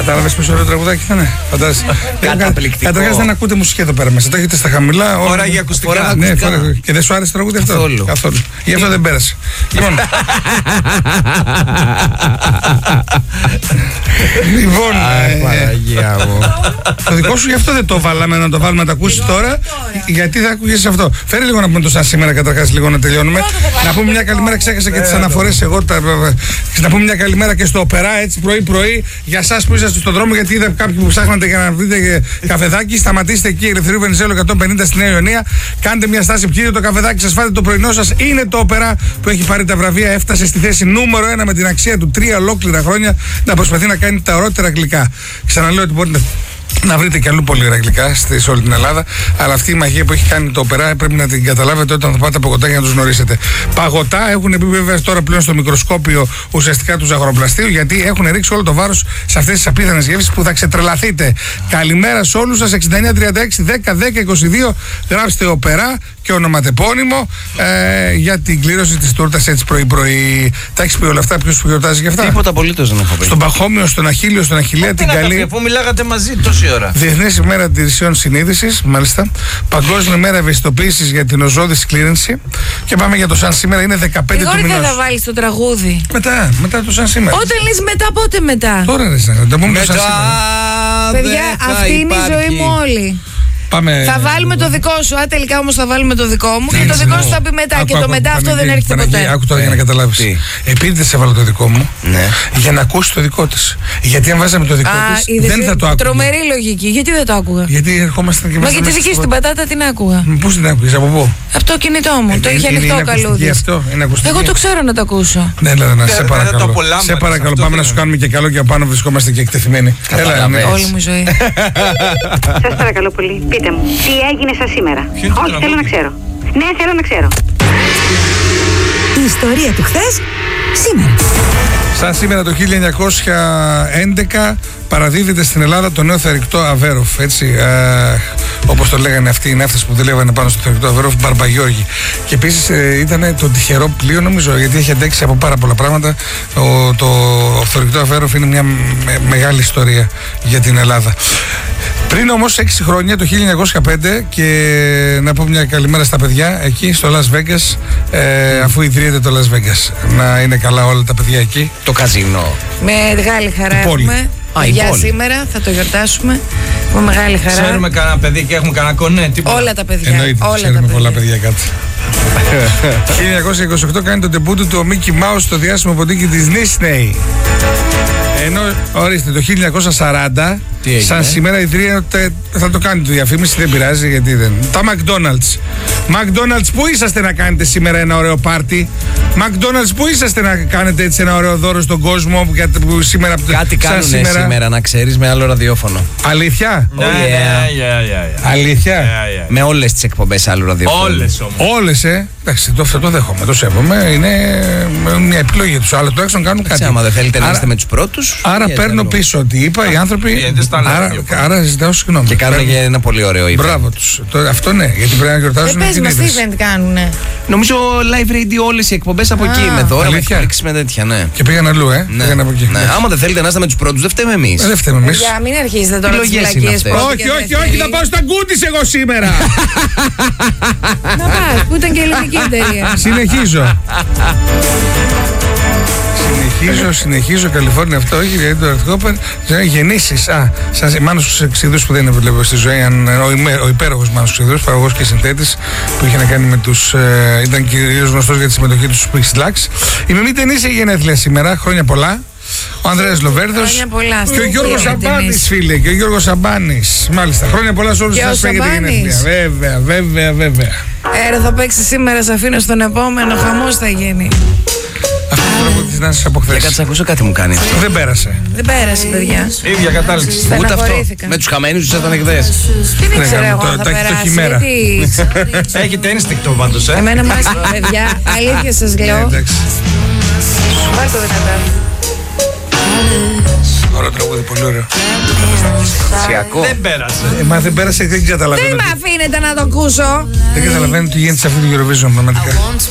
Κατάλαβες πόσο ωραίο τραγουδάκι θα είναι. Φαντάζεσαι. Καταπληκτικό. Καταρχάς δεν ακούτε μουσική εδώ πέρα μέσα. Το έχετε στα χαμηλά. Φορά για ακουστικά. Ναι, και δεν σου άρεσε το τραγούδι αυτό? Καθόλου. Γι' αυτό δεν πέρασε. Λοιπόν, Παναγία μου. το δικό σου γι' αυτό δεν το βάλαμε, να το βάλουμε να το ακούσεις τώρα. Γιατί θα ακούγεσαι αυτό? Φέρε λίγο να πούμε το σαν σήμερα, καταρχάς λίγο να τελειώνουμε. Να πούμε μια καλημέρα, ξέχασα και τις αναφορές εγώ. Να πούμε μια καλημέρα και στο Οπερά, έτσι πρωί-πρωί, για εσάς που είσαστε στον δρόμο, γιατί είδα κάποιοι που ψάχνατε για να βρείτε καφεδάκι. Σταματήστε εκεί, Ελευθερίου Βενιζέλου 150 στη Νέα Ιωνία. Κάντε μια στάση, πιείτε το καφεδάκι σας, φάτε το πρωινό σας. Είναι το Οπερά που έχει πάρει τα βραβεία. Έφτασε στη θέση νούμερο 1 με την αξία του 3 ολόκληρα χρόνια να προσπαθεί να κάνει τα ωραίτερα γλυκά. Ξαναλέω ότι μπορείτε να βρείτε και αλλού πολύ ωραία γλυκά σε όλη την Ελλάδα. Αλλά αυτή η μαγεία που έχει κάνει το Οπερά πρέπει να την καταλάβετε όταν θα πάτε από κοντά για να τους γνωρίσετε. Παγωτά έχουν μπει βέβαια τώρα πλέον στο μικροσκόπιο ουσιαστικά του ζαχαροπλαστείου, γιατί έχουν ρίξει όλο το βάρος σε αυτές τις απίθανες γεύσεις που θα ξετρελαθείτε. Καλημέρα σε όλους σας. 6936-10-10-22. Γράψτε Οπερά και ονοματεπώνυμο για την κλήρωση της τούρτας έτσι πρωί-πρωί. Τα έχεις πει όλα αυτά? Ποιος γιορτάζει γι' αυτά? Τίποτα απολύτως δεν έχω πει. Στον Παχώμιο, στον Αχίλιο, στον Αχιλλέα, την Καλή. Αφού μιλάγατε μαζί τόση ώρα. Διεθνής ημέρα αντιρρησιών συνείδησης, μάλιστα. Παγκόσμια ημέρα ευαισθητοποίησης για την οζώδη κλήρυνση. Και πάμε για το σαν σήμερα, είναι 15 του μηνός. Δεν θα βάλεις το τραγούδι. Μετά το σαν σήμερα. Όταν λες μετά, πότε μετά? Τώρα ρε, να το πούμε το σαν σήμερα. Παιδιά, αυτή είναι η ζωή μου όλη. Πάμε. Θα βάλουμε το δικό σου. Τελικά όμως θα βάλουμε το δικό μου. Και το δικό σου θα πει μετά. Και το μετά αυτό δεν έρχεται ποτέ. Άκου τώρα για να καταλάβεις. Επίτηδες έβαλα το δικό μου για να ακούσει το δικό της. Γιατί αν βάζαμε το δικό της δεν θα το άκουγα. Τρομερή λογική. Γιατί δεν το άκουγα? Γιατί ερχόμαστε και μα για τη δική σου την πατάτα την άκουγα. Πώς την άκουγες, από πού? Από το κινητό μου. Το είχε ανοιχτό ο καλούδης. Εγώ το ξέρω να το ακούσω. Ναι, σε παρακαλώ. Σε παρακαλώ, πάμε να σου κάνουμε και καλό και από πάνω βρισκόμαστε και εκτεθειμένοι. Όλη μου η ζωή. Σας παρακαλώ πολύ, πείτε μου, τι έγινε σας σήμερα? Όχι, θέλω να ξέρω. Ναι, θέλω να ξέρω. Η ιστορία του χθες, σήμερα. Σαν σήμερα το 1911 παραδίδεται στην Ελλάδα το νέο θερρικτό Αβέροφ. Έτσι, όπως το λέγανε αυτοί οι ναύτες που δουλεύανε πάνω στο θερρικτό Αβέροφ, Μπαρμπαγιώργη. Και επίσης ήταν το τυχερό πλοίο, νομίζω, γιατί έχει αντέξει από πάρα πολλά πράγματα. Το θερρικτό Αβέροφ είναι μια μεγάλη ιστορία για την Ελλάδα. Πριν όμως 6 χρόνια, το 1905, και να πω μια καλημέρα στα παιδιά εκεί στο Las Vegas, αφού ιδρύεται το Las Vegas. Να είναι καλά όλα τα παιδιά εκεί. Το καζίνο. Με μεγάλη χαρά έχουμε. Για σήμερα θα το γιορτάσουμε. Με μεγάλη χαρά. Ξέρουμε κανένα παιδί και έχουμε κανένα κονέ, τίποτα. Όλα τα παιδιά. Εννοείται, ξέρουμε πολλά παιδιά κάτω. 1928 κάνει το ντεμπούτο του ο Μίκι Μάους στο διάσημο ποντίκι της Disney. Ενώ, ορίστε, το 1940, σαν σήμερα ιδρύεται, θα το κάνει το διαφήμιση, δεν πειράζει γιατί δεν. Τα McDonald's. McDonald's, πού είσαστε να κάνετε σήμερα ένα ωραίο πάρτι? McDonald's, πού είσαστε να κάνετε έτσι ένα ωραίο δώρο στον κόσμο που σήμερα. Κάτι κάνουν σήμερα, να ξέρεις, με άλλο ραδιόφωνο. Αλήθεια? Ναι, αλήθεια? Με όλες τις εκπομπές άλλου ραδιόφωνο. Όλες όμως. Όλες, εντάξει, αυτό το δέχομαι, το σέβομαι. Είναι μια επιλογή τους. Αλλά τουλάχιστον κάνουν κάτι. Άμα δεν θέλετε να είστε με τους πρώτους. Άρα παίρνω πίσω ότι είπα οι άνθρωποι. Άρα ζητάω συγγνώμη. Και κάνουν και ένα πολύ ωραίο event. Μπράβο τους. Αυτό ναι, γιατί πρέπει να γιορτάζουν. Πες μας τι event κάνουνε. Νομίζω live radio όλες οι εκπομπές από εκεί, με δώρα, με εκπλήξεις, με τέτοια, ναι. Και πήγαν αλλού, πήγαν από εκεί. Άμα δεν θέλετε να είστε με τους πρώτους, δεν φταίμε εμείς. Δεν φταίμε εμείς. Για μην αρχίσετε τώρα τις φυλακίες. Όχι, θα πάω στα Γκούντις εγώ σήμερα. Να πας, που ήταν και ελληνική εταιρεία. Συνεχίζω, Καλιφόρνια αυτό, όχι γιατί το Earthhopper, γεννήσεις, Μάνος Ξηδρούς που δεν είναι βλέπω στη ζωή, ο υπέροχος Μάνος Ξηδρούς, παραγωγός και συνθέτης που είχε να κάνει με τους, ήταν κυρίως γνωστός για τη συμμετοχή του Spix Lax. Η Μιμή Τενής έχει γενέθλια σήμερα, χρόνια πολλά. Ο Ανδρέας Λοβέρδος και ο Γιώργος Σαμπάνης, φίλε, και ο Γιώργος Σαμπάνης. Μάλιστα, χρόνια πολλά σε όλους σας που έχετε γενέθλια. Βέβαια. Θα παίξει σήμερα, σε αφήνω στον επόμενο, χαμός θα γίνει. Αυτό το πράγμα της Νάνσης από χθες. Κάτσε να ακούσω, κάτι μου κάνει αυτό. Δεν πέρασε. Δεν πέρασε, παιδιά. Ίδια κατάληξη. Ούτε αυτό. Με τους χαμένους τους ήταν χθες. Δεν ήξερα εγώ αν θα περάσει. Έχετε ένστικτο πάντως, Εμένα μας, παιδιά, αλήθεια σας λέω. Πάρ' το δυνατά. Ωραίο τραγούδι, πολύ ωραίο. Δεν πέρασε. Μα δεν πέρασε, δεν καταλαβαίνω. Δεν με αφήνετε να το ακούσω. Δεν καταλαβαίνω τι γίνεται σε αυτή την Eurovision πραγματικά.